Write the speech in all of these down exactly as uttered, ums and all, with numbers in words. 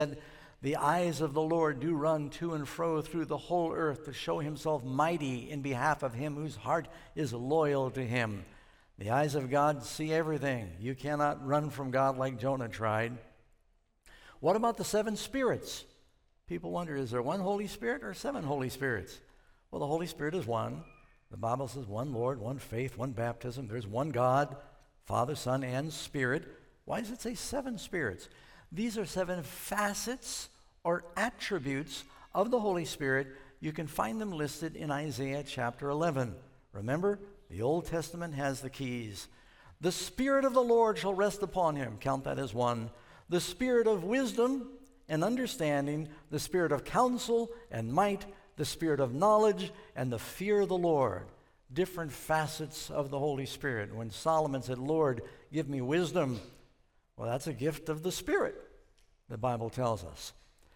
The eyes of the Lord do run to and fro through the whole earth to show himself mighty in behalf of him whose heart is loyal to him. The eyes of God see everything. You cannot run from God like Jonah tried. What about the seven spirits? People wonder, is there one Holy Spirit or seven Holy Spirits? Well, the Holy Spirit is one. The Bible says one Lord, one faith, one baptism. There's one God, Father, Son, and Spirit. Why does it say seven spirits? These are seven facets or attributes of the Holy Spirit. You can find them listed in Isaiah chapter eleven. Remember, the Old Testament has the keys. The Spirit of the Lord shall rest upon him. Count that as one. The Spirit of wisdom and understanding, the Spirit of counsel and might, the Spirit of knowledge and the fear of the Lord. Different facets of the Holy Spirit. When Solomon said, Lord, give me wisdom, well, that's a gift of the Spirit, the Bible tells us.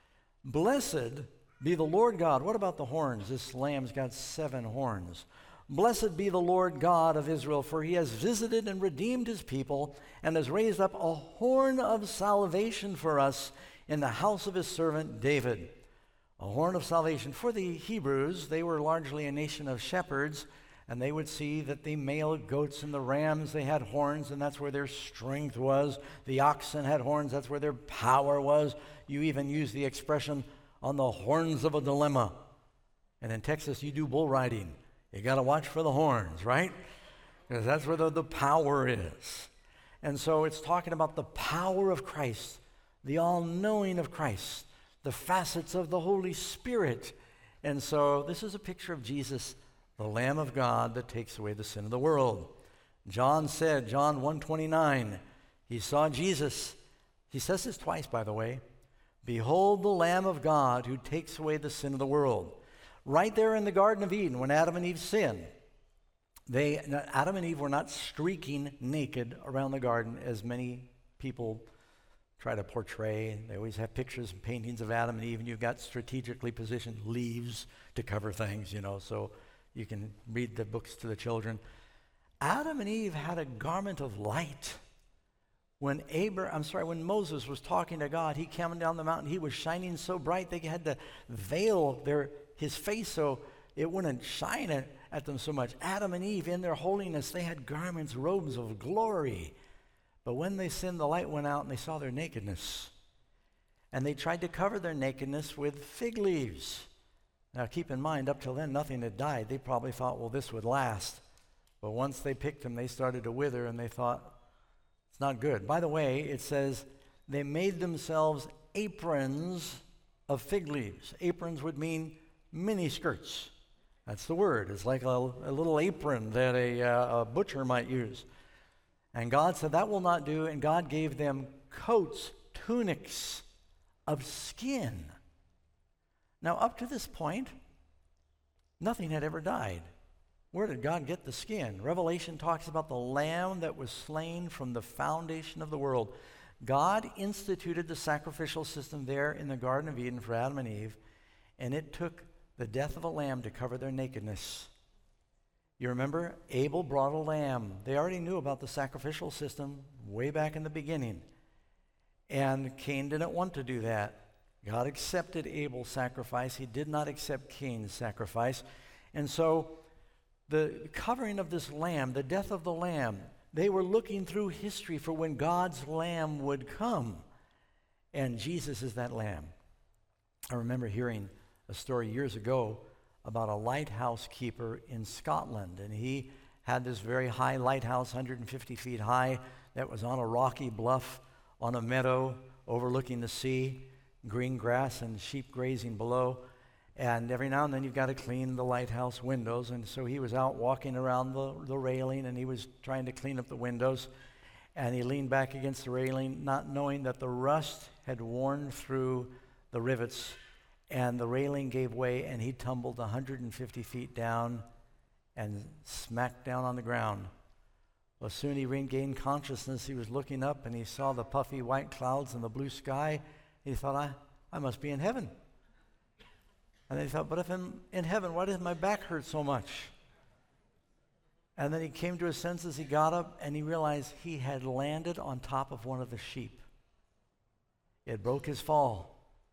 Blessed be the Lord God. What about the horns? This lamb's got seven horns. Blessed be the Lord God of Israel, for he has visited and redeemed his people and has raised up a horn of salvation for us in the house of his servant David. A horn of salvation. For the Hebrews, they were largely a nation of shepherds, and they would see that the male goats and the rams, they had horns, and that's where their strength was. The oxen had horns, that's where their power was. You even use the expression, on the horns of a dilemma. And in Texas, you do bull riding. You got to watch for the horns, right? Because that's where the, the power is. And so it's talking about the power of Christ, the all-knowing of Christ, the facets of the Holy Spirit. And so this is a picture of Jesus, the Lamb of God that takes away the sin of the world. John said, John one twenty-nine, he saw Jesus. He says this twice, by the way. Behold the Lamb of God who takes away the sin of the world. Right there in the Garden of Eden, when Adam and Eve sinned, they, Adam and Eve were not streaking naked around the garden as many people try to portray. They always have pictures and paintings of Adam and Eve, and you've got strategically positioned leaves to cover things, you know, so you can read the books to the children. Adam and Eve had a garment of light. When Abraham, I'm sorry, when Moses was talking to God, he came down the mountain, he was shining so bright they had to veil their his face so it wouldn't shine at, at them so much. Adam and Eve, in their holiness, they had garments, robes of glory. But when they sinned, the light went out and they saw their nakedness. And they tried to cover their nakedness with fig leaves. Now keep in mind, up till then, nothing had died. They probably thought, well, this would last. But once they picked them, they started to wither, and they thought, it's not good. By the way, it says they made themselves aprons of fig leaves. Aprons would mean mini skirts. That's the word. It's like a, a little apron that a, uh, a butcher might use. And God said that will not do, and God gave them coats, tunics of skin. Now, up to this point, nothing had ever died. Where did God get the skin? Revelation talks about the lamb that was slain from the foundation of the world. God instituted the sacrificial system there in the Garden of Eden for Adam and Eve, and it took the death of a lamb to cover their nakedness. You remember, Abel brought a lamb. They already knew about the sacrificial system way back in the beginning. And Cain didn't want to do that. God accepted Abel's sacrifice. He did not accept Cain's sacrifice. And so the covering of this lamb, the death of the lamb, they were looking through history for when God's lamb would come. And Jesus is that lamb. I remember hearing a story years ago about a lighthouse keeper in Scotland, and he had this very high lighthouse, one hundred fifty feet high, that was on a rocky bluff on a meadow overlooking the sea, green grass and sheep grazing below. And every now and then you've got to clean the lighthouse windows, and so he was out walking around the, the railing, and he was trying to clean up the windows, and he leaned back against the railing, not knowing that the rust had worn through the rivets, and the railing gave way, and he tumbled one hundred fifty feet down and smacked down on the ground. Well, soon he regained consciousness. He was looking up, and he saw the puffy white clouds and the blue sky. He thought, I, I must be in heaven. And then he thought, but if I'm in heaven, why does my back hurt so much? And then he came to his senses. He got up, and he realized he had landed on top of one of the sheep. It broke his fall.